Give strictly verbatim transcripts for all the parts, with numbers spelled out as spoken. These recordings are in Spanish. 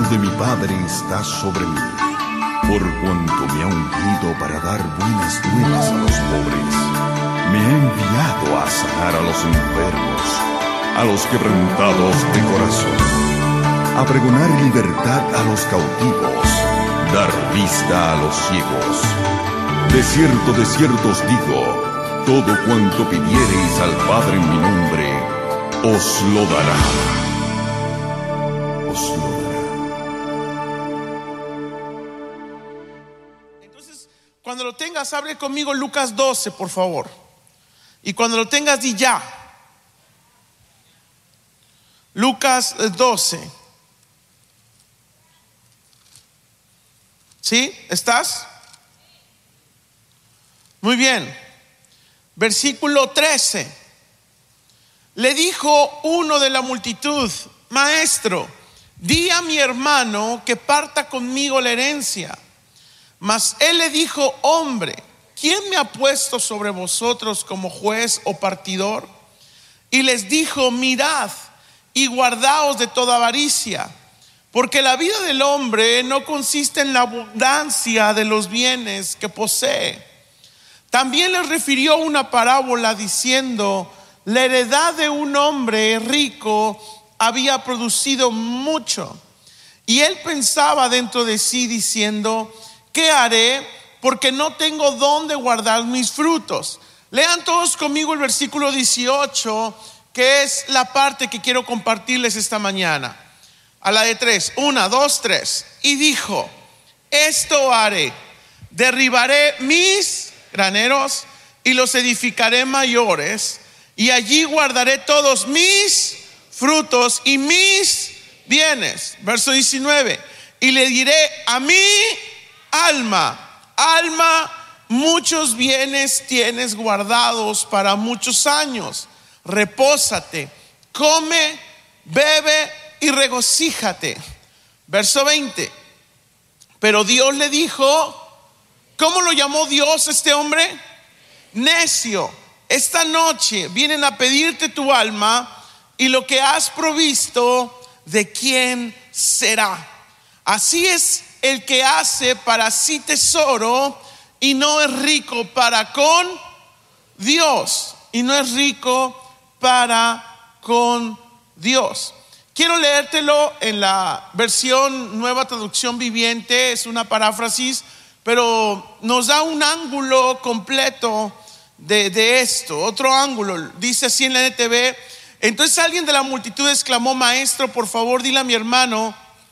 de mi Padre está sobre mí, por cuanto me ha ungido para dar buenas nuevas a los pobres. Me ha enviado a sanar a los enfermos, a los quebrantados de corazón, a pregonar libertad a los cautivos, dar vista a los ciegos. De cierto, de cierto os digo, todo cuanto pidiereis al Padre en mi nombre, os lo dará. Os lo dará. Entonces, cuando lo tengas, abre conmigo Lucas doce, por favor. Y cuando lo tengas, di ya. Lucas doce. ¿Sí? ¿Estás? Muy bien. Versículo trece. Le dijo uno de la multitud: Maestro, di a mi hermano que parta conmigo la herencia. Mas él le dijo: Hombre, ¿quién me ha puesto sobre vosotros como juez o partidor? Y les dijo: Mirad y guardaos de toda avaricia, porque la vida del hombre no consiste en la abundancia de los bienes que posee. También les refirió una parábola diciendo: la heredad de un hombre rico había producido mucho. Y él pensaba dentro de sí diciendo: ¿qué haré? Porque no tengo dónde guardar mis frutos. Lean todos conmigo el versículo dieciocho, que es la parte que quiero compartirles esta mañana. A la de tres, una, dos, tres. Y dijo: esto haré, derribaré mis graneros y los edificaré mayores, y allí guardaré todos mis frutos y mis bienes. Verso diecinueve. Y le diré a mi alma: alma, muchos bienes tienes guardados para muchos años. Repósate, come, bebe y regocíjate. Verso veinte. Pero Dios le dijo, ¿cómo lo llamó Dios a este hombre? Necio, esta noche vienen a pedirte tu alma, y lo que has provisto, ¿de quién será? Así es el que hace para sí tesoro y no es rico para con Dios. Y no es rico para con Dios. Quiero leértelo en la versión Nueva Traducción Viviente. Es una paráfrasis, pero nos da un ángulo completo de, de esto. Otro ángulo, dice así en la N T V. Entonces alguien de la multitud exclamó: Maestro, por favor dile a mi hermano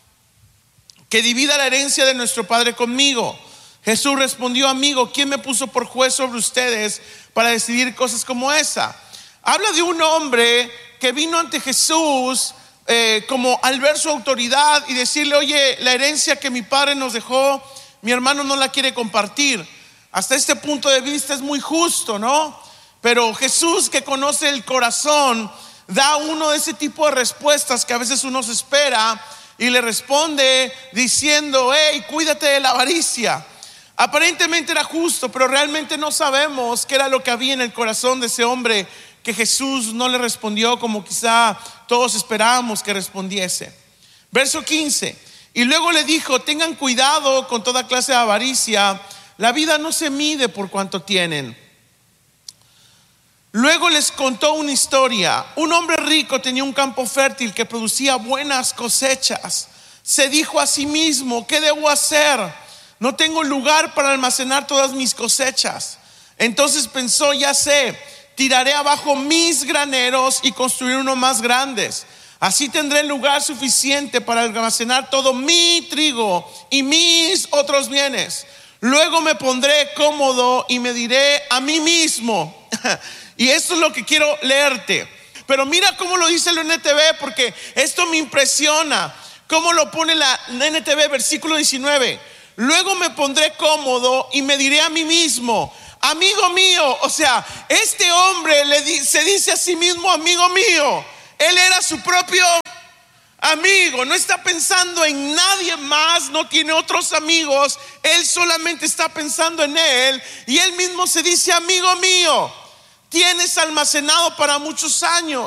que divida la herencia de nuestro padre conmigo. Jesús respondió: Amigo, ¿quién me puso por juez sobre ustedes para decidir cosas como esa? Habla de un hombre que vino ante Jesús eh, como al ver su autoridad y decirle: oye, la herencia que mi padre nos dejó, mi hermano no la quiere compartir. Hasta este punto de vista es muy justo, ¿no? Pero Jesús, que conoce el corazón, da uno de ese tipo de respuestas que a veces uno se espera, y le responde diciendo: hey, cuídate de la avaricia. Aparentemente era justo, pero realmente no sabemos qué era lo que había en el corazón de ese hombre, que Jesús no le respondió como quizá todos esperábamos que respondiese. Verso quince. Y luego le dijo: tengan cuidado con toda clase de avaricia, la vida no se mide por cuanto tienen. Luego les contó una historia. Un hombre rico tenía un campo fértil que producía buenas cosechas. Se dijo a sí mismo: ¿qué debo hacer? No tengo lugar para almacenar todas mis cosechas. Entonces pensó: ya sé, tiraré abajo mis graneros y construiré unos más grandes. Así tendré lugar suficiente para almacenar todo mi trigo y mis otros bienes. Luego me pondré cómodo y me diré a mí mismo. Y esto es lo que quiero leerte. Pero mira cómo lo dice la N T V, porque esto me impresiona. Cómo lo pone la N T V, versículo diecinueve. Luego me pondré cómodo y me diré a mí mismo: amigo mío. O sea, este hombre le di, se dice a sí mismo: amigo mío. Él era su propio amigo. No está pensando en nadie más, no tiene otros amigos. Él solamente está pensando en él. Y él mismo se dice: amigo mío, tienes almacenado para muchos años.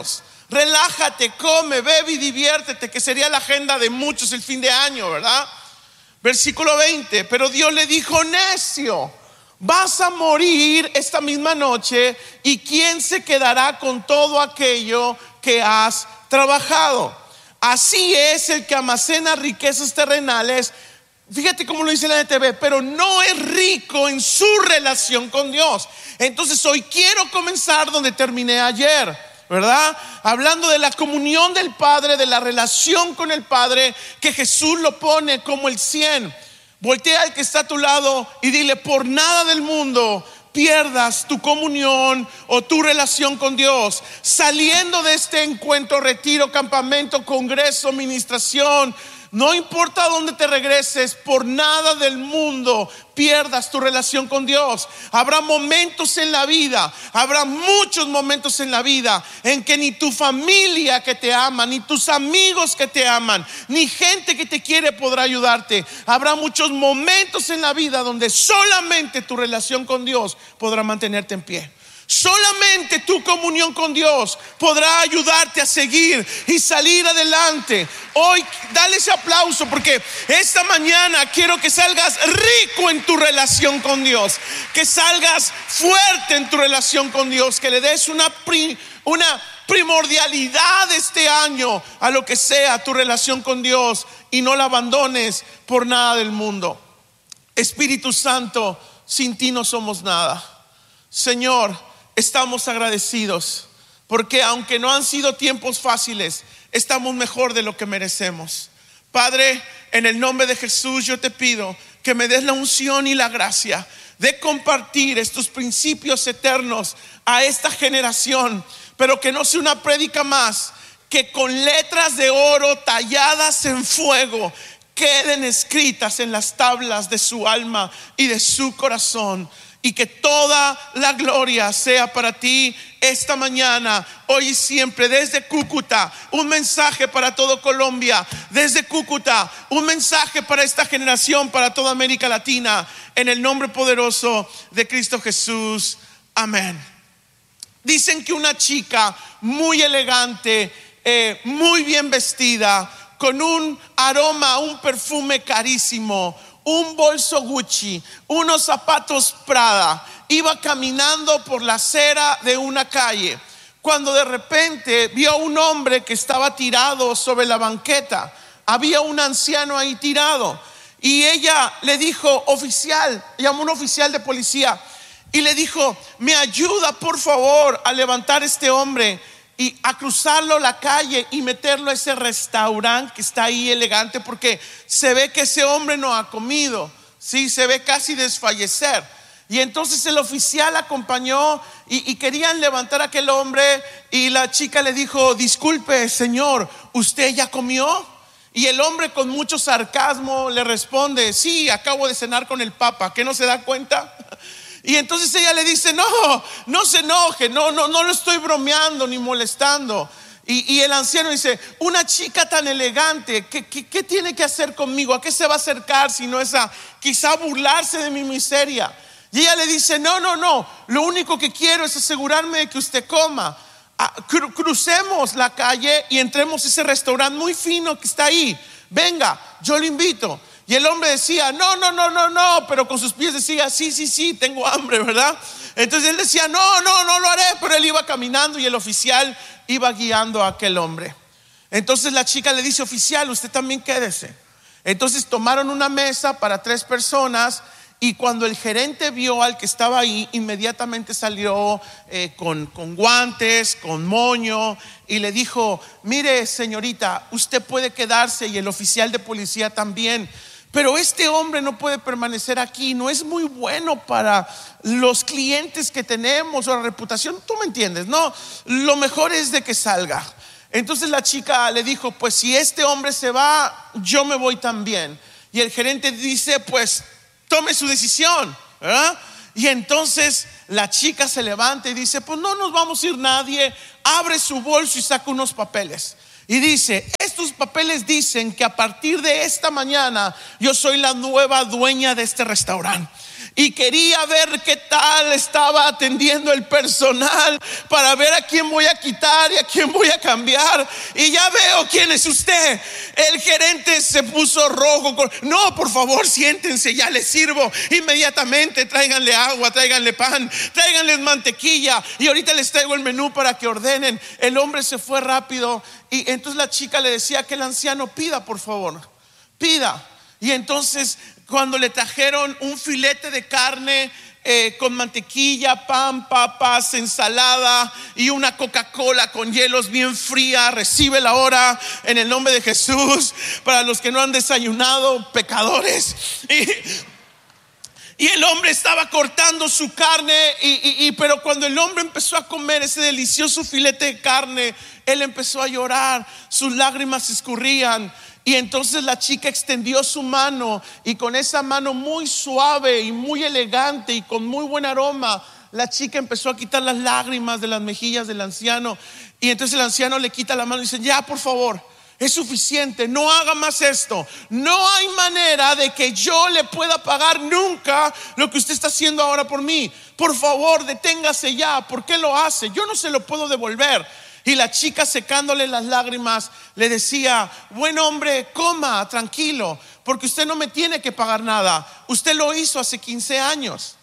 Relájate, come, bebe y diviértete, que sería la agenda de muchos el fin de año, ¿verdad? Versículo veinte, pero Dios le dijo: necio, vas a morir esta misma noche, y ¿quién se quedará con todo aquello que has trabajado? Así es el que almacena riquezas terrenales. Fíjate cómo lo dice la N T V, pero no es rico en su relación con Dios. Entonces hoy quiero comenzar donde terminé ayer, ¿verdad? Hablando de la comunión del Padre, de la relación con el Padre, que Jesús lo pone como el cien. Voltea al que está a tu lado y dile: por nada del mundo pierdas tu comunión o tu relación con Dios. Saliendo de este encuentro, retiro, campamento, congreso, ministración, no importa a dónde te regreses, por nada del mundo pierdas tu relación con Dios. Habrá momentos en la vida, habrá muchos momentos en la vida en que ni tu familia que te ama, ni tus amigos que te aman, ni gente que te quiere podrá ayudarte. Habrá muchos momentos en la vida donde solamente tu relación con Dios podrá mantenerte en pie. Solamente tu comunión con Dios podrá ayudarte a seguir y salir adelante. Hoy dale ese aplauso, porque esta mañana quiero que salgas rico en tu relación con Dios, que salgas fuerte en tu relación con Dios, que le des una, pri, una primordialidad este año a lo que sea tu relación con Dios, y no la abandones por nada del mundo. Espíritu Santo, sin ti no somos nada. Señor, estamos agradecidos porque aunque no han sido tiempos fáciles, estamos mejor de lo que merecemos. Padre, en el nombre de Jesús yo te pido que me des la unción y la gracia de compartir estos principios eternos a esta generación, pero que no sea una prédica más, que con letras de oro talladas en fuego queden escritas en las tablas de su alma y de su corazón. Y que toda la gloria sea para ti esta mañana, hoy y siempre. Desde Cúcuta, un mensaje para todo Colombia. Desde Cúcuta, un mensaje para esta generación, para toda América Latina. En el nombre poderoso de Cristo Jesús. Amén. Dicen que una chica muy elegante, eh, muy bien vestida, con un aroma, un perfume carísimo, un bolso Gucci, unos zapatos Prada, iba caminando por la acera de una calle, cuando de repente vio a un hombre que estaba tirado sobre la banqueta. Había un anciano ahí tirado, y ella le dijo: oficial, llamó a un oficial de policía y le dijo: me ayuda por favor a levantar a este hombre y a cruzarlo la calle y meterlo a ese restaurante que está ahí elegante, porque se ve que ese hombre no ha comido, sí, se ve casi desfallecer. Y entonces el oficial acompañó y, y querían levantar a aquel hombre, y la chica le dijo: disculpe señor, ¿usted ya comió? Y el hombre con mucho sarcasmo le responde: sí, acabo de cenar con el Papa, ¿qué no se da cuenta? Y entonces ella le dice: no, no se enoje, no, no, no lo estoy bromeando ni molestando. Y, y el anciano dice: una chica tan elegante, ¿qué, qué, ¿qué tiene que hacer conmigo? ¿A qué se va a acercar si no es a quizá burlarse de mi miseria? Y ella le dice: no, no, no, lo único que quiero es asegurarme de que usted coma. Ah, cru, crucemos la calle y entremos a ese restaurante muy fino que está ahí. Venga, yo lo invito. Y el hombre decía: no, no, no, no, no, pero con sus pies decía: sí, sí, sí, tengo hambre, ¿verdad? Entonces él decía: no, no, no lo haré, pero él iba caminando y el oficial iba guiando a aquel hombre. Entonces la chica le dice: oficial, usted también quédese. Entonces tomaron una mesa para tres personas, y cuando el gerente vio al que estaba ahí, inmediatamente salió eh, con, con guantes, con moño, y le dijo: mire señorita, usted puede quedarse, y el oficial de policía también, pero este hombre no puede permanecer aquí, no es muy bueno para los clientes que tenemos o la reputación, tú me entiendes, no, lo mejor es de que salga. Entonces la chica le dijo: pues si este hombre se va, yo me voy también. Y el gerente dice: pues tome su decisión, ¿verdad? Y entonces la chica se levanta y dice: pues no nos vamos a ir nadie. Abre su bolso y saca unos papeles y dice: estos papeles dicen que a partir de esta mañana yo soy la nueva dueña de este restaurante, y quería ver qué tal estaba atendiendo el personal para ver a quién voy a quitar y a quién voy a cambiar. Y ya veo quién es usted. El gerente se puso rojo. No, por favor, siéntense, ya les sirvo. Inmediatamente tráiganle agua, tráiganle pan, tráiganles mantequilla y ahorita les traigo el menú para que ordenen. El hombre se fue rápido y entonces la chica le decía que el anciano pida, por favor, pida. Y entonces cuando le trajeron un filete de carne eh, con mantequilla, pan, papas, ensalada y una Coca-Cola con hielos bien fría, recíbela ahora en el nombre de Jesús. Para los que no han desayunado, pecadores. Y, y el hombre estaba cortando su carne y, y, y, pero cuando el hombre empezó a comer ese delicioso filete de carne, él empezó a llorar, sus lágrimas escurrían. Y entonces la chica extendió su mano y con esa mano muy suave y muy elegante y con muy buen aroma, la chica empezó a quitar las lágrimas de las mejillas del anciano. Y entonces el anciano le quita la mano y dice: ya, por favor, es suficiente, no haga más esto. No hay manera de que yo le pueda pagar nunca lo que usted está haciendo ahora por mí. Por favor, deténgase ya. ¿Por qué lo hace? Yo no se lo puedo devolver. Y la chica, secándole las lágrimas, le decía: buen hombre, coma, tranquilo, porque usted no me tiene que pagar nada. Usted lo hizo hace quince años.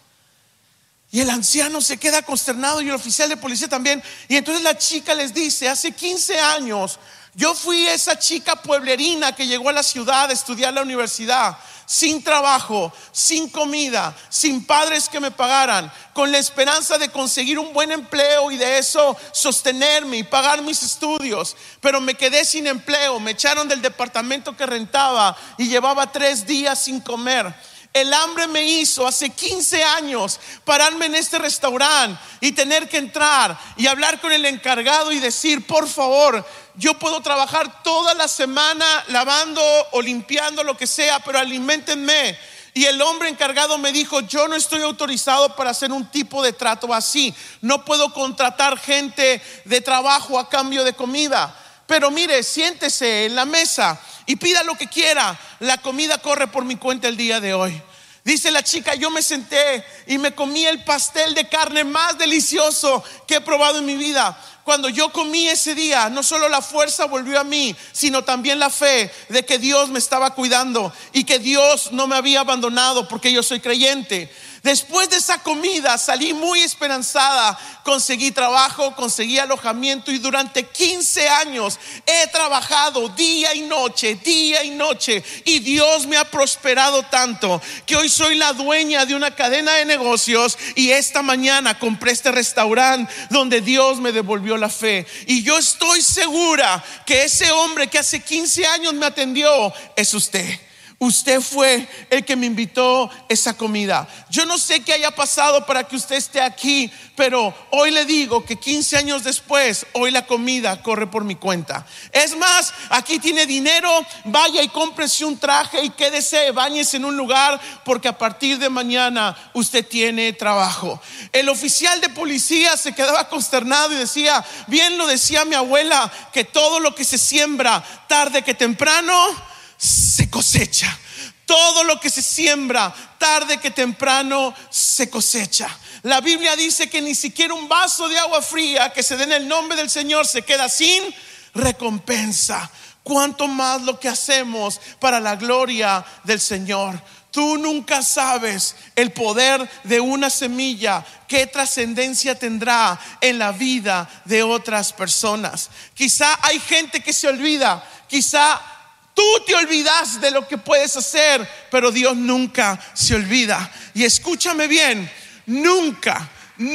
Y el anciano se queda consternado y el oficial de policía también. Y entonces la chica les dice: hace quince años yo fui esa chica pueblerina que llegó a la ciudad a estudiar la universidad, sin trabajo, sin comida, sin padres que me pagaran, con la esperanza de conseguir un buen empleo y de eso sostenerme y pagar mis estudios. Pero me quedé sin empleo, me echaron del departamento que rentaba y llevaba tres días sin comer. El hambre me hizo hace quince años pararme en este restaurante y tener que entrar y hablar con el encargado y decir: por favor, yo puedo trabajar toda la semana lavando o limpiando, lo que sea, pero aliméntenme. Y el hombre encargado me dijo: yo no estoy autorizado para hacer un tipo de trato así. No puedo contratar gente de trabajo a cambio de comida. Pero mire, siéntese en la mesa y pida lo que quiera. La comida corre por mi cuenta el día de hoy. Dice la chica: yo me senté y me comí el pastel de carne más delicioso que he probado en mi vida. Cuando yo comí ese día, no solo la fuerza volvió a mí, sino también la fe de que Dios me estaba cuidando y que Dios no me había abandonado, porque yo soy creyente. Después de esa comida salí muy esperanzada. Conseguí trabajo, conseguí alojamiento y durante quince años he trabajado día y noche, día y noche. Y Dios me ha prosperado tanto que hoy soy la dueña de una cadena de negocios. Y esta mañana compré este restaurante donde Dios me devolvió la fe. Y yo estoy segura que ese hombre que hace quince años me atendió es usted. Usted fue el que me invitó esa comida. Yo no sé qué haya pasado para que usted esté aquí, pero hoy le digo que quince años después, hoy la comida corre por mi cuenta. Es más, aquí tiene dinero, vaya y cómprese un traje y quédese, báñese en un lugar, porque a partir de mañana usted tiene trabajo. El oficial de policía se quedaba consternado y decía: bien lo decía mi abuela, que todo lo que se siembra tarde que temprano se cosecha. Todo lo que se siembra tarde que temprano se cosecha. La Biblia dice que ni siquiera un vaso de agua fría que se dé en el nombre del Señor se queda sin recompensa. Cuánto más lo que hacemos para la gloria del Señor. Tú nunca sabes el poder de una semilla, qué trascendencia tendrá en la vida de otras personas. Quizá hay gente que se olvida, quizá tú te olvidas de lo que puedes hacer, pero Dios nunca se olvida. Y escúchame bien, nunca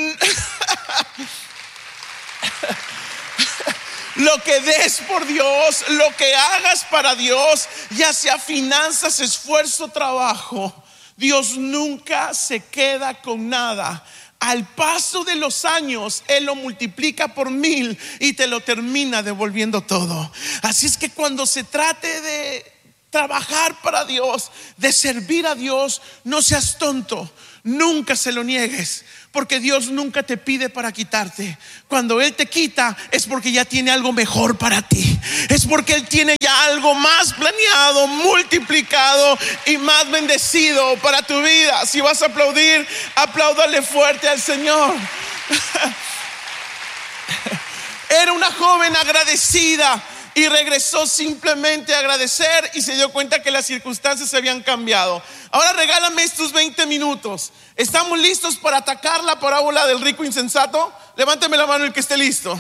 lo que des por Dios, lo que hagas para Dios, ya sea finanzas, esfuerzo, trabajo, Dios nunca se queda con nada. Al paso de los años, Él lo multiplica por mil y te lo termina devolviendo todo. Así es que cuando se trate de trabajar para Dios, de servir a Dios, no seas tonto. nunca se lo niegues, porque Dios nunca te pide para quitarte. Cuando Él te quita es porque ya tiene algo mejor para ti. Es porque Él tiene ya algo más planeado, multiplicado y más bendecido para tu vida. Si vas a aplaudir, apláudale fuerte al Señor. Era una joven agradecida y regresó simplemente a agradecer y se dio cuenta que las circunstancias se habían cambiado. Ahora regálame estos veinte minutos. ¿Estamos listos para atacar la parábola del rico insensato? Levánteme la mano el que esté listo.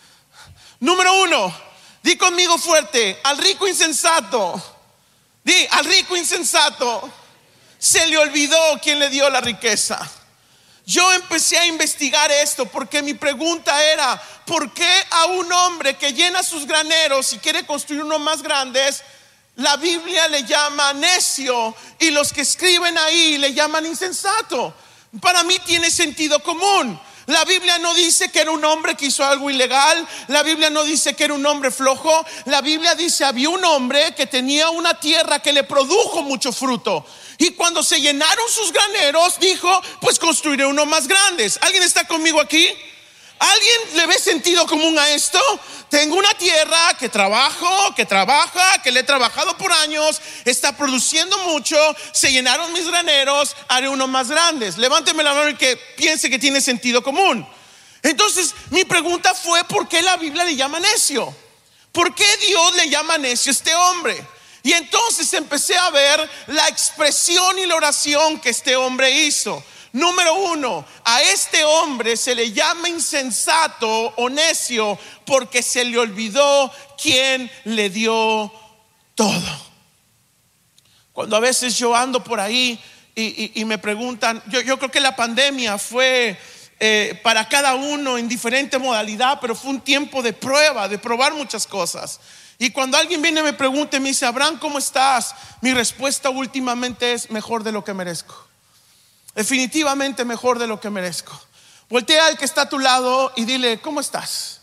Número uno, di conmigo fuerte: al rico insensato. Di, al rico insensato se le olvidó quién le dio la riqueza. Yo empecé a investigar esto porque mi pregunta era: ¿por qué a un hombre que llena sus graneros y quiere construir unos más grandes, la Biblia le llama necio y los que escriben ahí le llaman insensato? Para mí tiene sentido común. La Biblia no dice que era un hombre que hizo algo ilegal. La Biblia no dice que era un hombre flojo. La Biblia dice: había un hombre que tenía una tierra que le produjo mucho fruto, y cuando se llenaron sus graneros dijo: pues construiré unos más grandes. ¿Alguien está conmigo aquí? ¿Alguien le ve sentido común a esto? Tengo una tierra que trabajo, que trabaja, que le he trabajado por años, está produciendo mucho, se llenaron mis graneros, haré unos más grandes. Levánteme la mano el que piense que tiene sentido común. Entonces mi pregunta fue: ¿por qué la Biblia le llama necio? ¿Por qué Dios le llama necio a este hombre? Y entonces empecé a ver la expresión y la oración que este hombre hizo. Número uno, a este hombre se le llama insensato o necio porque se le olvidó quién le dio todo. Cuando a veces yo ando por ahí y, y, y me preguntan, yo, yo creo que la pandemia fue eh, para cada uno en diferente modalidad, pero fue un tiempo de prueba, de probar muchas cosas. Y cuando alguien viene y me pregunta y me dice: Abraham, ¿cómo estás? Mi respuesta últimamente es: mejor de lo que merezco. Definitivamente mejor de lo que merezco. Voltea al que está a tu lado y dile: ¿cómo estás?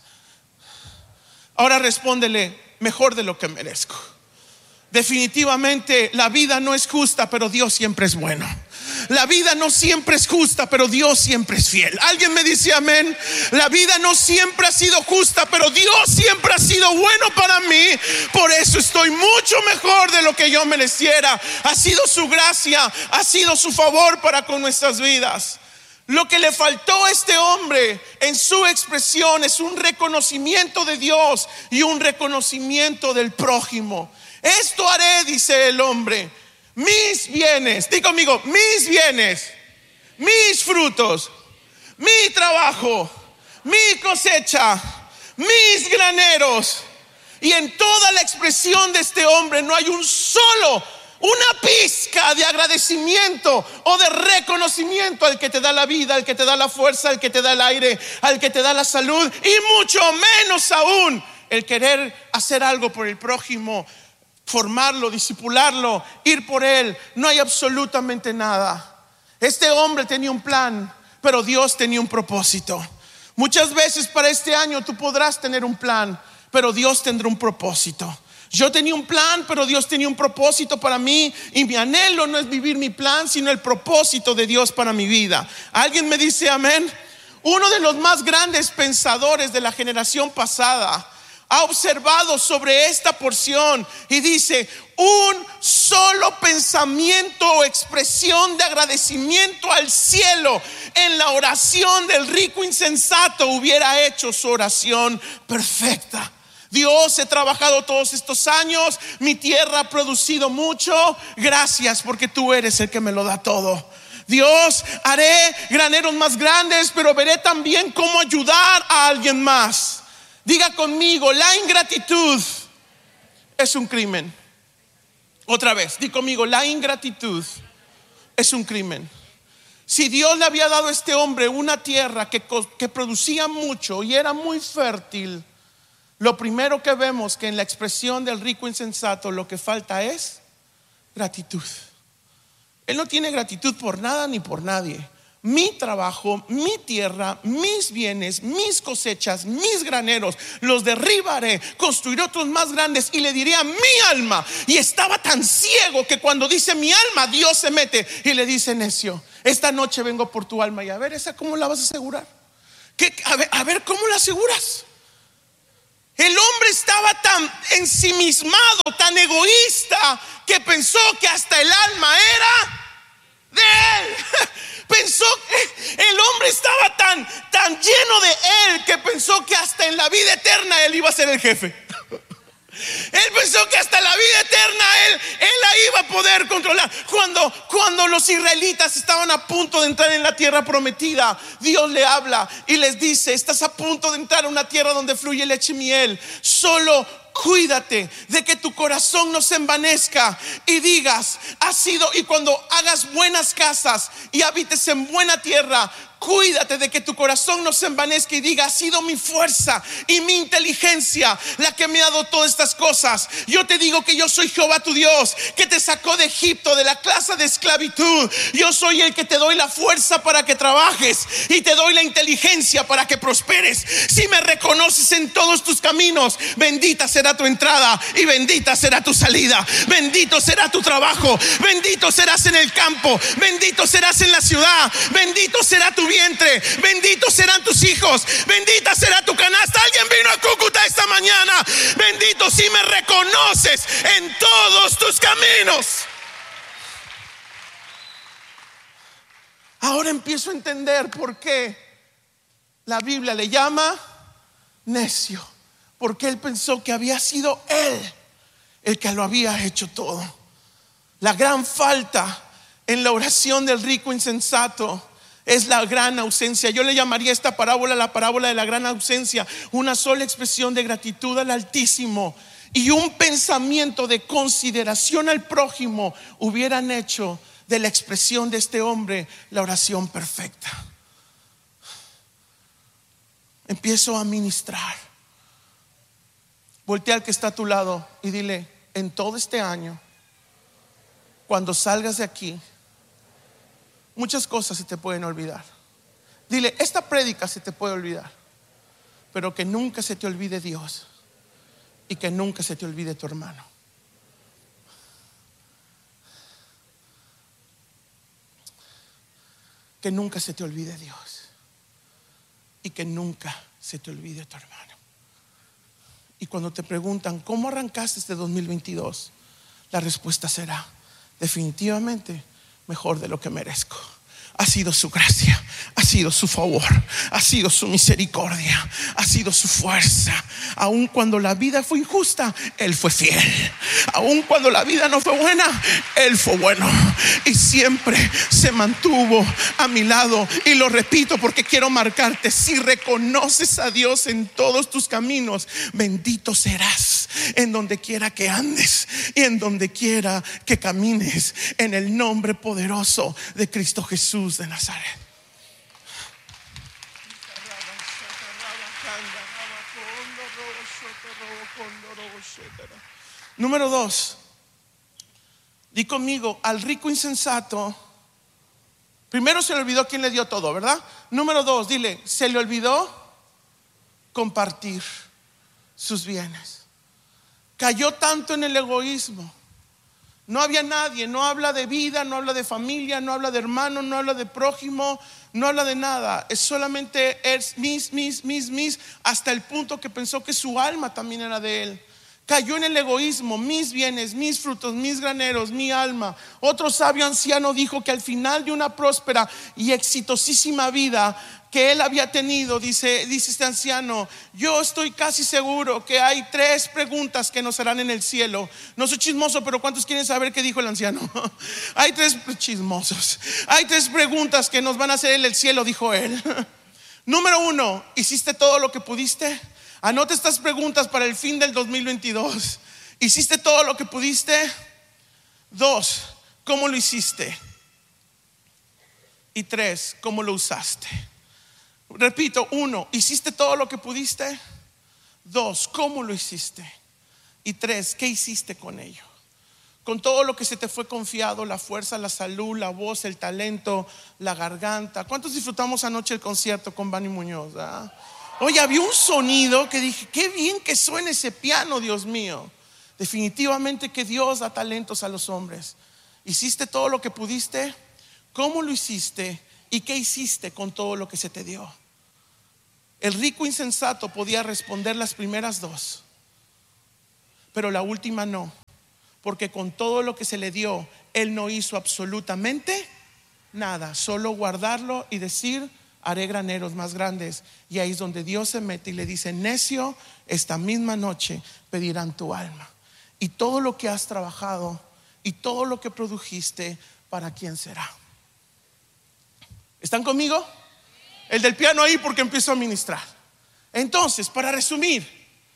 Ahora respóndele: mejor de lo que merezco. Definitivamente la vida no es justa, pero Dios siempre es bueno. La vida no siempre es justa, pero Dios siempre es fiel. ¿Alguien me dice amén? La vida no siempre ha sido justa, pero Dios siempre ha sido bueno para mí. Por eso estoy mucho mejor de lo que yo mereciera. Ha sido su gracia, ha sido su favor para con nuestras vidas. Lo que le faltó a este hombre en su expresión es un reconocimiento de Dios y un reconocimiento del prójimo. Esto haré, dice el hombre: mis bienes, di conmigo, mis bienes, mis frutos, mi trabajo, mi cosecha, mis graneros. Y en toda la expresión de este hombre no hay un solo, una pizca de agradecimiento o de reconocimiento al que te da la vida, al que te da la fuerza, al que te da el aire, al que te da la salud, y mucho menos aún el querer hacer algo por el prójimo, formarlo, discipularlo, ir por él. No hay absolutamente nada. Este hombre tenía un plan, pero Dios tenía un propósito. Muchas veces para este año tú podrás tener un plan, pero Dios tendrá un propósito. Yo tenía un plan, pero Dios tenía un propósito para mí, y mi anhelo no es vivir mi plan, sino el propósito de Dios para mi vida. ¿Alguien me dice amén? Uno de los más grandes pensadores de la generación pasada ha observado sobre esta porción y dice: un solo pensamiento o expresión de agradecimiento al cielo en la oración del rico insensato hubiera hecho su oración perfecta. Dios, he trabajado todos estos años, mi tierra ha producido mucho, gracias porque tú eres el que me lo da todo. Dios, haré graneros más grandes, pero veré también cómo ayudar a alguien más. Diga conmigo: la ingratitud es un crimen. Otra vez, di conmigo: la ingratitud es un crimen. Si Dios le había dado a este hombre una tierra que, que producía mucho y era muy fértil, lo primero que vemos que en la expresión del rico insensato lo que falta es gratitud. Él no tiene gratitud por nada ni por nadie. mi trabajo, mi tierra, mis bienes, mis cosechas, mis graneros, los derribaré, construiré otros más grandes y le diré a mi alma. Y estaba tan ciego que cuando dice mi alma, Dios se mete y le dice: necio, esta noche vengo por tu alma. Y a ver, ¿esa cómo la vas a asegurar? ¿Qué? A ver, a ver, ¿cómo la aseguras? El hombre estaba tan ensimismado, tan egoísta, que pensó que hasta el alma era de él. Pensó que el hombre estaba tan, tan lleno de él que pensó que hasta en la vida eterna él iba a ser el jefe. Él pensó que hasta la vida eterna él, él la iba a poder controlar. Cuando, cuando los israelitas estaban a punto de entrar en la tierra prometida, Dios le habla y les dice: estás a punto de entrar a una tierra donde fluye leche y miel. Solo cuídate de que tu corazón no se envanezca y digas: ha sido, y cuando hagas buenas casas y habites en buena tierra, cuídate de que tu corazón no se envanezca y diga: ha sido mi fuerza y mi inteligencia la que me ha dado todas estas cosas. Yo te digo que yo soy Jehová tu Dios, que te sacó de Egipto, de la casa de esclavitud. Yo soy el que te doy la fuerza para que trabajes y te doy la inteligencia para que prosperes. Si me reconoces en todos tus caminos, bendita será tu entrada y bendita será tu salida. Bendito será tu trabajo, bendito serás en el campo, bendito serás en la ciudad, bendito será tu vientre, bendito serán tus hijos, bendita será tu canasta. Alguien vino a Cúcuta esta mañana. Bendito si me reconoces en todos tus caminos. Ahora empiezo a entender por qué la Biblia le llama necio, porque él pensó que había sido él el que lo había hecho todo. La gran falta en la oración del rico insensato es la gran ausencia. Yo le llamaría esta parábola la parábola de la gran ausencia. Una sola expresión de gratitud al Altísimo y un pensamiento de consideración al prójimo hubieran hecho de la expresión de este hombre la oración perfecta. Empiezo a ministrar. Voltea al que está a tu lado y dile: en todo este año, cuando salgas de aquí, muchas cosas se te pueden olvidar. Dile: esta prédica se te puede olvidar, pero que nunca se te olvide Dios y que nunca se te olvide tu hermano. Que nunca se te olvide Dios y que nunca se te olvide tu hermano. Y cuando te preguntan: ¿cómo arrancaste este dos mil veintidós? La respuesta será: definitivamente mejor de lo que merezco. Ha sido su gracia, ha sido su favor, ha sido su misericordia, ha sido su fuerza. Aun cuando la vida fue injusta, Él fue fiel. Aun cuando la vida no fue buena, Él fue bueno y siempre se mantuvo a mi lado. Y lo repito porque quiero marcarte: si reconoces a Dios en todos tus caminos, bendito serás en donde quiera que andes y en donde quiera que camines, en el nombre poderoso de Cristo Jesús de Nazaret. Número dos, di conmigo: al rico insensato, primero se le olvidó quién le dio todo, ¿verdad? Número dos, dile: se le olvidó compartir sus bienes. Cayó tanto en el egoísmo. No había nadie, no habla de vida, no habla de familia, no habla de hermano, no habla de prójimo, no habla de nada. Es solamente es mis, mis, mis, mis, hasta el punto que pensó que su alma también era de él. Cayó en el egoísmo: mis bienes, mis frutos, mis graneros, mi alma. Otro sabio anciano dijo que al final de una próspera y exitosísima vida que él había tenido, dice, dice este anciano: yo estoy casi seguro que hay tres preguntas que nos harán en el cielo. No soy chismoso, pero ¿cuántos quieren saber qué dijo el anciano? Hay tres chismosos. Hay tres preguntas que nos van a hacer en el cielo, dijo él. Número uno: ¿hiciste todo lo que pudiste? Anota estas preguntas para el fin del dos mil veintidós. ¿Hiciste todo lo que pudiste? Dos: ¿cómo lo hiciste? Y tres: ¿cómo lo usaste? Repito: uno, ¿hiciste todo lo que pudiste? Dos, ¿cómo lo hiciste? Y tres, ¿qué hiciste con ello? con todo lo que se te fue confiado, la fuerza, la salud, la voz, el talento, la garganta. ¿Cuántos disfrutamos anoche el concierto con Bani Muñoz? ¿Ah? Oye, había un sonido que dije, qué bien que suena ese piano, Dios mío. Definitivamente que Dios da talentos a los hombres. ¿Hiciste todo lo que pudiste? ¿Cómo lo hiciste? ¿Y qué hiciste con todo lo que se te dio? El rico insensato podía responder las primeras dos, pero la última no, porque con todo lo que se le dio, él no hizo absolutamente nada, solo guardarlo y decir, haré graneros más grandes. Y ahí es donde Dios se mete y le dice, necio, esta misma noche pedirán tu alma. Y todo lo que has trabajado y todo lo que produjiste, ¿para quién será? ¿Están conmigo? El del piano ahí, porque empiezo a ministrar. Entonces, para resumir,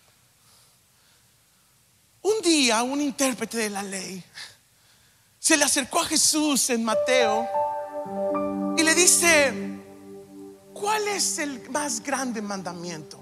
un día un intérprete de la ley se le acercó a Jesús en Mateo y le dice, ¿cuál es el más grande mandamiento?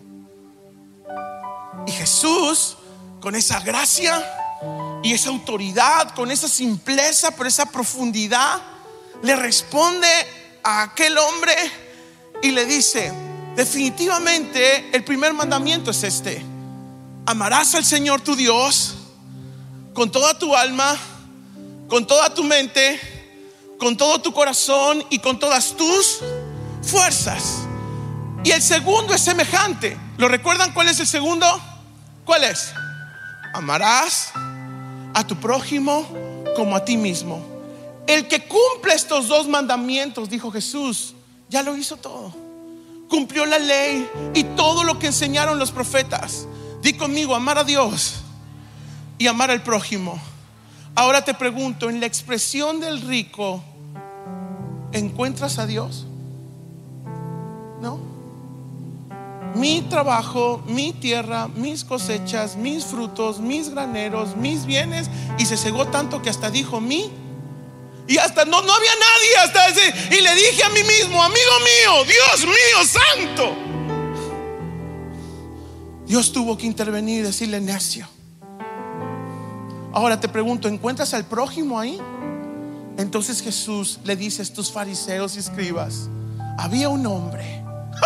Y Jesús, con esa gracia y esa autoridad, con esa simpleza, pero esa profundidad, le responde a aquel hombre y le dice, definitivamente el primer mandamiento es este: amarás al Señor tu Dios con toda tu alma, con toda tu mente, con todo tu corazón y con todas tus fuerzas. Y el segundo es semejante. ¿Lo recuerdan cuál es el segundo? ¿Cuál es? Amarás a tu prójimo como a ti mismo. El que cumple estos dos mandamientos, dijo Jesús, ya lo hizo todo. Cumplió la ley y todo lo que enseñaron los profetas. Di conmigo, amar a Dios y amar al prójimo. Ahora te pregunto, en la expresión del rico, ¿encuentras a Dios? ¿No? Mi trabajo, mi tierra, mis cosechas, mis frutos, mis graneros, mis bienes. Y se cegó tanto que hasta dijo mi. Y hasta no, no había nadie hasta ese. Y le dije a mí mismo, amigo mío, Dios mío, santo. Dios tuvo que intervenir y decirle, necio. Ahora te pregunto, ¿encuentras al prójimo ahí? Entonces Jesús le dice a estos fariseos y escribas, había un hombre.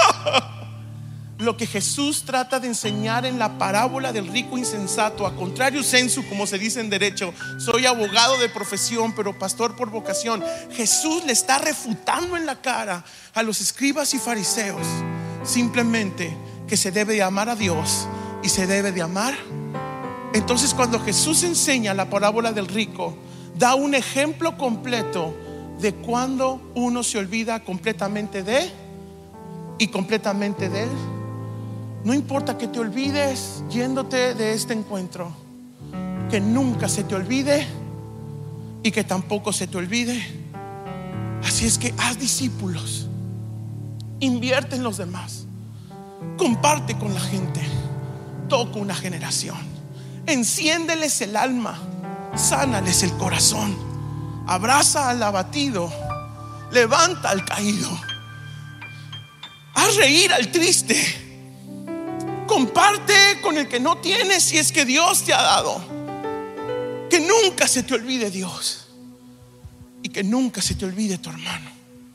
Lo que Jesús trata de enseñar en la parábola del rico insensato, a contrario sensu, como se dice en derecho, soy abogado de profesión, pero pastor por vocación. Jesús le está refutando en la cara a los escribas y fariseos simplemente que se debe de amar a Dios y se debe de amar. Entonces, cuando Jesús enseña la parábola del rico, da un ejemplo completo de cuando uno se olvida completamente de y completamente de él. No importa que te olvides yéndote de este encuentro, que nunca se te olvide y que tampoco se te olvide. Así es que haz discípulos, invierte en los demás, comparte con la gente, toca una generación, enciéndeles el alma, sánales el corazón, abraza al abatido, levanta al caído, haz reír al triste. Comparte con el que no tiene, si es que Dios te ha dado. Que nunca se te olvide Dios y que nunca se te olvide tu hermano.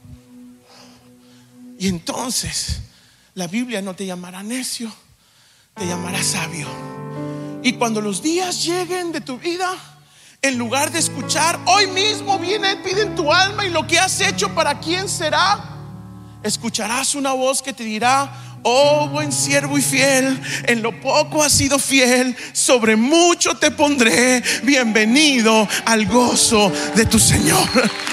Y entonces la Biblia no te llamará necio, te llamará sabio. Y cuando los días lleguen de tu vida, en lugar de escuchar, hoy mismo viene, piden tu alma y lo que has hecho, ¿para quién será? Escucharás una voz que te dirá, oh buen siervo y fiel, en lo poco has sido fiel, sobre mucho te pondré, bienvenido al gozo de tu Señor.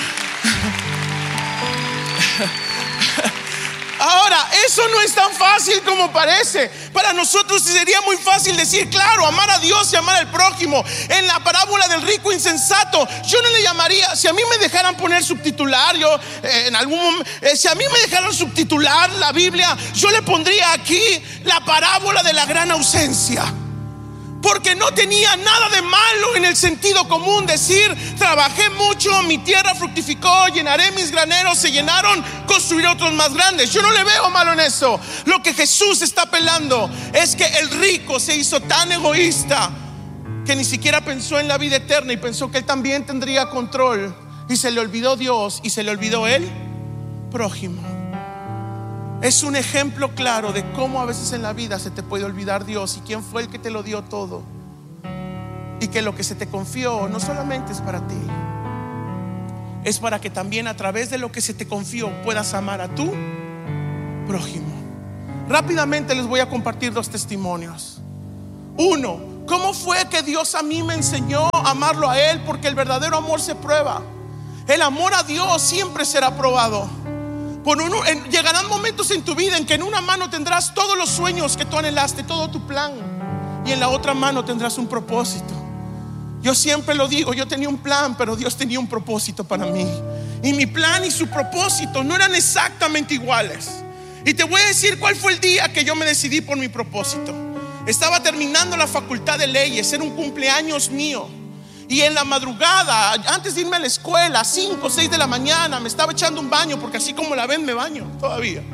Ahora, eso no es tan fácil como parece. Para nosotros sería muy fácil decir, claro, amar a Dios y amar al prójimo. En la parábola del rico insensato, yo no le llamaría, si a mí me dejaran poner subtitular, yo eh, en algún momento, eh, si a mí me dejaran subtitular la Biblia, yo le pondría aquí la parábola de la gran ausencia. Porque no tenía nada de malo en el sentido común decir, trabajé mucho, mi tierra fructificó, llenaré mis graneros, se llenaron, construiré otros más grandes. Yo no le veo malo en eso. Lo que Jesús está apelando es que el rico se hizo tan egoísta que ni siquiera pensó en la vida eterna y pensó que él también tendría control, y se le olvidó Dios y se le olvidó el prójimo. Es un ejemplo claro de cómo a veces en la vida se te puede olvidar Dios y quién fue el que te lo dio todo, y que lo que se te confió no solamente es para ti, es para que también a través de lo que se te confió puedas amar a tu prójimo. Rápidamente les voy a compartir dos testimonios. Uno, ¿cómo fue que Dios a mí me enseñó a amarlo a Él? Porque el verdadero amor se prueba. El amor a Dios siempre será probado. Por uno, en, llegarán momentos en tu vida en que en una mano tendrás todos los sueños que tú anhelaste, todo tu plan, y en la otra mano tendrás un propósito. Yo siempre lo digo, yo tenía un plan, pero Dios tenía un propósito para mí, y mi plan y su propósito no eran exactamente iguales. Y te voy a decir cuál fue el día que yo me decidí por mi propósito. Estaba terminando la facultad de leyes, era un cumpleaños mío, y en la madrugada, antes de irme a la escuela, cinco o seis de la mañana, me estaba echando un baño, porque así como la ven me baño todavía.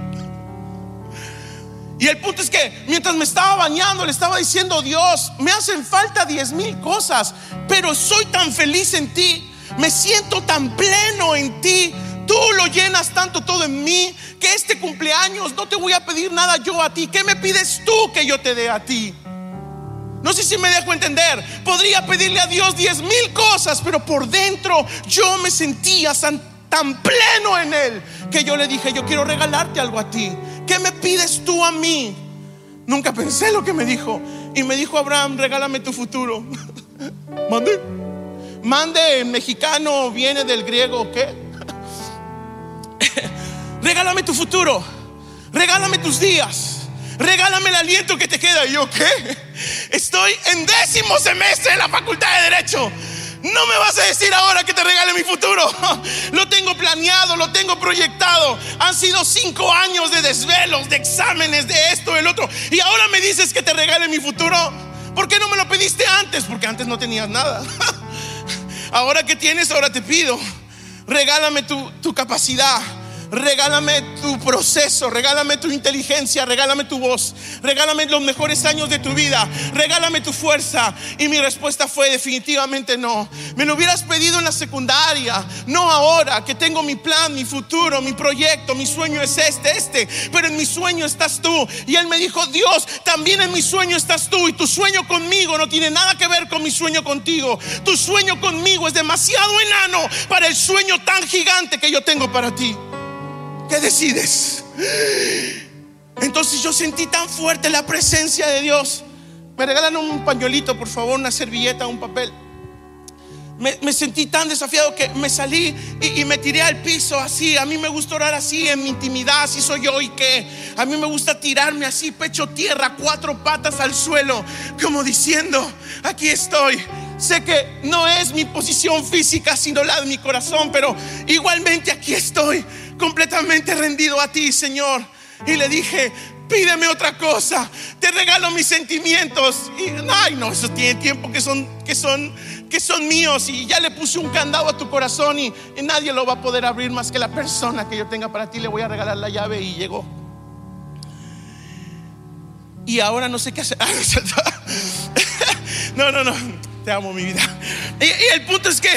Y el punto es que mientras me estaba bañando le estaba diciendo: Dios, me hacen falta diez mil cosas, pero soy tan feliz en ti, me siento tan pleno en ti, tú lo llenas tanto todo en mí, que este cumpleaños no te voy a pedir nada yo a ti. ¿Qué me pides tú que yo te dé a ti? No sé si me dejo entender. Podría pedirle a Dios diez mil cosas, pero por dentro yo me sentía tan, tan pleno en Él, que yo le dije: yo quiero regalarte algo a ti. ¿Qué me pides tú a mí? Nunca pensé lo que me dijo. Y me dijo: Abraham, regálame tu futuro. Mande. Mande en mexicano viene del griego, ¿qué? Regálame tu futuro, regálame tus días, regálame el aliento que te queda. Y yo: ¿qué? Estoy en décimo semestre de la facultad de Derecho. No me vas a decir ahora que te regale mi futuro. Lo tengo planeado, lo tengo proyectado. Han sido cinco años de desvelos, de exámenes, de esto, del otro, y ahora me dices que te regale mi futuro. ¿Por qué no me lo pediste antes? Porque antes no tenías nada. Ahora que tienes, ahora te pido: regálame tu, tu capacidad, regálame tu proceso, regálame tu inteligencia, regálame tu voz, regálame los mejores años de tu vida, regálame tu fuerza. Y mi respuesta fue definitivamente no. Me lo hubieras pedido en la secundaria, no ahora que tengo mi plan, mi futuro, mi proyecto, mi sueño es este, este, pero en mi sueño estás tú. Y él me dijo: Dios, también en mi sueño estás tú, y tu sueño conmigo no tiene nada que ver con mi sueño contigo. Tu sueño conmigo es demasiado enano para el sueño tan gigante que yo tengo para ti. ¿Qué decides? Entonces yo sentí tan fuerte la presencia de Dios. Me regalan un pañuelito, por favor, una servilleta, un papel. Me, me sentí tan desafiado que me salí y, y me tiré al piso así. A mí me gusta orar así en mi intimidad, así soy yo. Y que a mí me gusta tirarme así, pecho tierra, cuatro patas al suelo, como diciendo: aquí estoy. Sé que no es mi posición física, sino la de mi corazón, pero igualmente aquí estoy, completamente rendido a ti, Señor. Y le dije: pídeme otra cosa, te regalo mis sentimientos. Y ay, no, eso tiene tiempo que son, que son, que son míos, y ya le puse un candado a tu corazón, y, y nadie lo va a poder abrir más que la persona que yo tenga para ti. Le voy a regalar la llave. Y llegó. Y ahora no sé qué hacer. No, no, no. Te amo, mi vida. Y, y el punto es que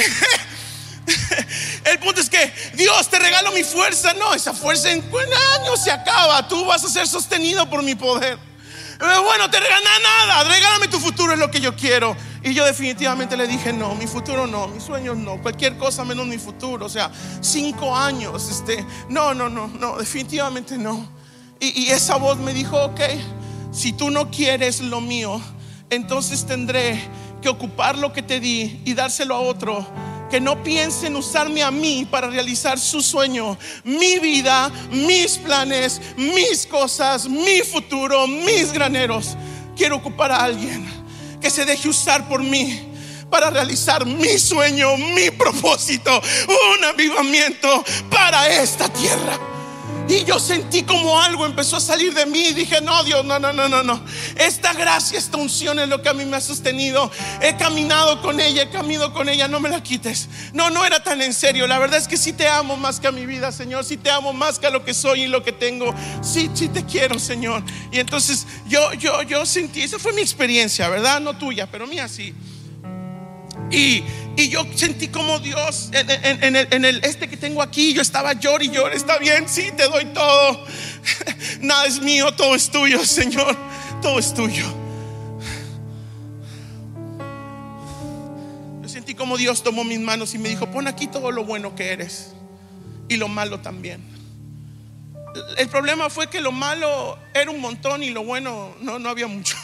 el punto es que Dios, te regalo mi fuerza. No, esa fuerza en un año se acaba. Tú vas a ser sostenido por mi poder. Bueno, te regala nada, regálame tu futuro, es lo que yo quiero. Y yo definitivamente le dije: no, mi futuro no, mis sueños no, cualquier cosa menos mi futuro. O sea, cinco años, este, no, no, no, no, definitivamente no. Y, y esa voz me dijo: ok, si tú no quieres lo mío, entonces tendré que ocupar lo que te di y dárselo a otro que no piense en usarme a mí para realizar su sueño. Mi vida, mis planes, mis cosas, mi futuro, mis graneros. Quiero ocupar a alguien que se deje usar por mí para realizar mi sueño, mi propósito, un avivamiento para esta tierra. Y yo sentí como algo empezó a salir de mí. Y dije: no, Dios, no, no, no, no, no. Esta gracia, esta unción es lo que a mí me ha sostenido. He caminado con ella, he caminado con ella, no me la quites. No, no era tan en serio. La verdad es que sí te amo más que a mi vida, Señor. Sí te amo más que a lo que soy y lo que tengo. Sí, sí te quiero, Señor. Y entonces yo, yo, yo sentí, esa fue mi experiencia, ¿verdad? No tuya, pero mía sí. Y, y yo sentí como Dios en, en, en, el, en el este que tengo aquí, yo estaba llorando y llorando. Está bien, sí, te doy todo. Nada es mío, todo es tuyo, Señor. Todo es tuyo. Yo sentí como Dios tomó mis manos y me dijo: pon aquí todo lo bueno que eres y lo malo también. El problema fue que lo malo era un montón y lo bueno no, no había mucho.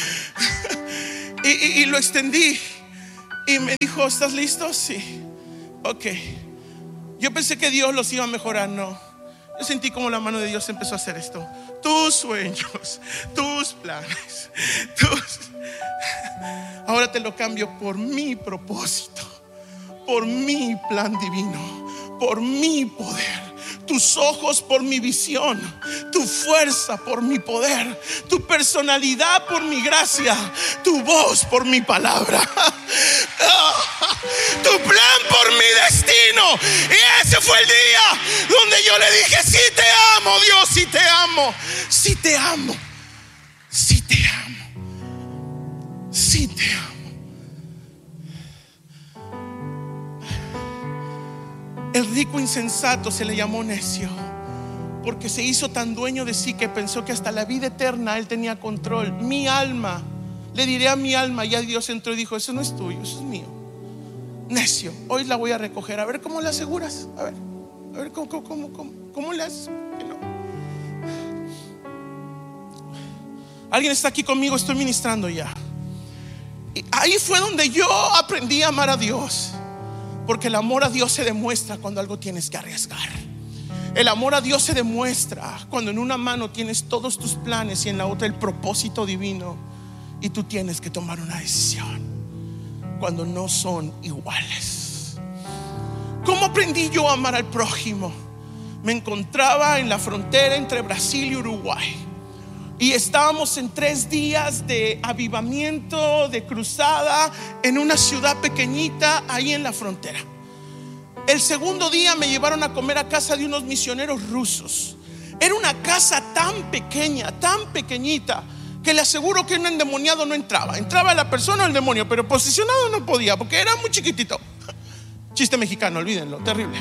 y, y, y lo extendí y me dijo: ¿estás listo? Sí. Ok. Yo pensé que Dios los iba a mejorar. No. Yo sentí como la mano de Dios empezó a hacer esto. Tus sueños, tus planes, tus... Ahora te lo cambio por mi propósito, por mi plan divino, por mi poder. Tus ojos por mi visión, tu fuerza por mi poder, tu personalidad por mi gracia, tu voz por mi palabra, tu plan por mi destino. Y ese fue el día donde yo le dije: sí te amo, Dios, sí te amo, sí te amo, sí te amo, sí te amo. El rico insensato se le llamó necio porque se hizo tan dueño de sí que pensó que hasta la vida eterna él tenía control. Mi alma, le diré a mi alma. Ya Dios entró y dijo: eso no es tuyo, eso es mío. Necio, hoy la voy a recoger. A ver cómo la aseguras. A ver, a ver cómo, cómo, cómo, cómo le haces. Que no. Alguien está aquí conmigo, estoy ministrando ya. Y ahí fue donde yo aprendí a amar a Dios. Porque el amor a Dios se demuestra cuando algo tienes que arriesgar. El amor a Dios se demuestra cuando en una mano tienes todos tus planes y en la otra el propósito divino, y tú tienes que tomar una decisión cuando no son iguales. ¿Cómo aprendí yo a amar al prójimo? Me encontraba en la frontera entre Brasil y Uruguay y estábamos en tres días de avivamiento, de cruzada, en una ciudad pequeñita ahí en la frontera. El segundo día me llevaron a comer a casa de unos misioneros rusos. Era una casa tan pequeña, tan pequeñita, que le aseguro que un endemoniado no entraba. Entraba la persona o el demonio, pero posicionado no podía porque era muy chiquitito. Chiste mexicano, olvídenlo, terrible.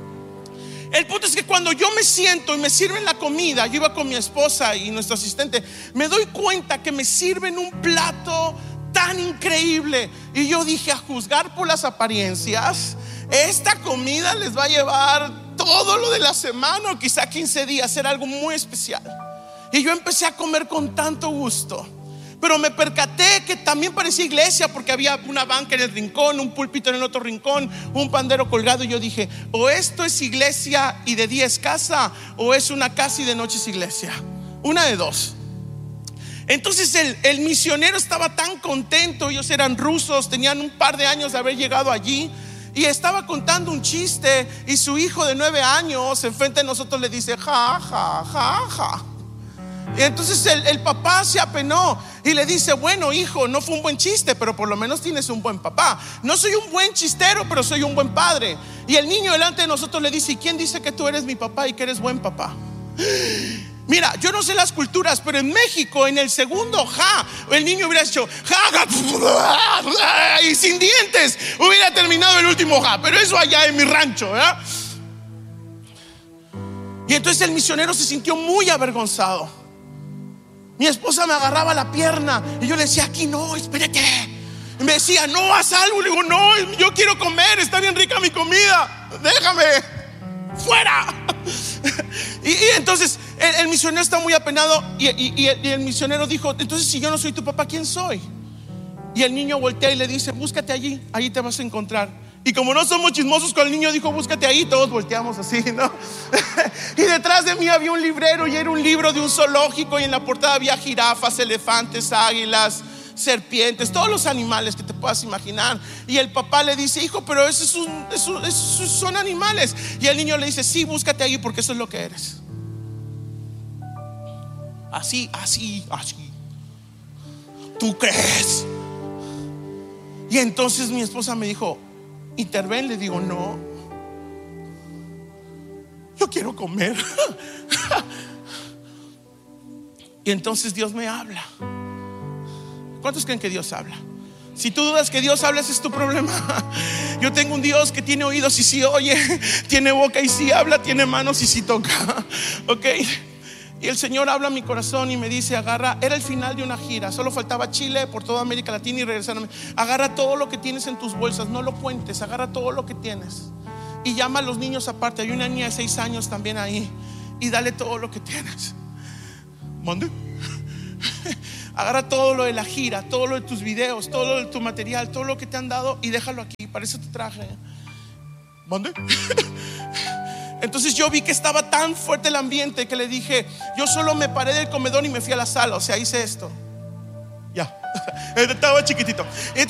El punto es que cuando yo me siento y me sirven la comida, yo iba con mi esposa y nuestro asistente, me doy cuenta que me sirven un plato tan increíble. Y yo dije: a juzgar por las apariencias, esta comida les va a llevar todo lo de la semana o quizá quince días. Era algo muy especial. Y yo empecé a comer con tanto gusto. Pero me percaté que también parecía iglesia porque había una banca en el rincón, un púlpito en el otro rincón, un pandero colgado. Y yo dije: o esto es iglesia y de día es casa, o es una casa y de noche es iglesia. Una de dos. Entonces el, el misionero estaba tan contento. Ellos eran rusos, tenían un par de años de haber llegado allí, y estaba contando un chiste. Y su hijo de nueve años enfrente de nosotros le dice: ja, ja, ja, ja. Y entonces el, el papá se apenó y le dice: bueno, hijo, no fue un buen chiste, pero por lo menos tienes un buen papá. No soy un buen chistero, pero soy un buen padre. Y el niño delante de nosotros le dice: ¿y quién dice que tú eres mi papá y que eres buen papá? Mira, yo no sé las culturas, pero en México, en el segundo ja, el niño hubiera hecho ja, ja, y sin dientes hubiera terminado el último ja. Pero eso allá en mi rancho, ¿verdad? Y entonces el misionero se sintió muy avergonzado. Mi esposa me agarraba la pierna y yo le decía: aquí no, espérate. Y me decía: no, haz algo. Le digo: no, yo quiero comer, está bien rica mi comida, déjame, fuera. y, y entonces el, el misionero está muy apenado. Y, y, y, el, y el misionero dijo: entonces si yo no soy tu papá, ¿quién soy? Y el niño voltea y le dice: búscate allí, ahí te vas a encontrar. Y como no somos chismosos con el niño, dijo: búscate ahí. Todos volteamos así, ¿no? Y detrás de mí había un librero, y era un libro de un zoológico, y en la portada había jirafas, elefantes, águilas, serpientes, todos los animales que te puedas imaginar. Y el papá le dice: hijo, pero esos, son, esos, esos son animales. Y el niño le dice: sí, búscate ahí porque eso es lo que eres. Así, así, así. ¿Tú crees? Y entonces mi esposa me dijo: interven. Le digo: no, yo quiero comer. Y entonces Dios me habla. ¿Cuántos creen que Dios habla? Si tú dudas que Dios habla, ese es tu problema. Yo tengo un Dios que tiene oídos y sí oye, tiene boca y sí habla, tiene manos y sí toca. Ok. Y el Señor habla a mi corazón y me dice: agarra, era el final de una gira, solo faltaba Chile, por toda América Latina y regresar. Agarra todo lo que tienes en tus bolsas, no lo cuentes, agarra todo lo que tienes y llama a los niños aparte. Hay una niña de seis años también ahí, y dale todo lo que tienes. ¿Mande? Agarra todo lo de la gira, todo lo de tus videos, todo lo de tu material, todo lo que te han dado, y déjalo aquí. Para eso te traje. ¿Mande? Entonces yo vi que estaba tan fuerte el ambiente que le dije: yo solo me paré del comedor y me fui a la sala. O sea, hice esto. Ya. Estaba chiquitito.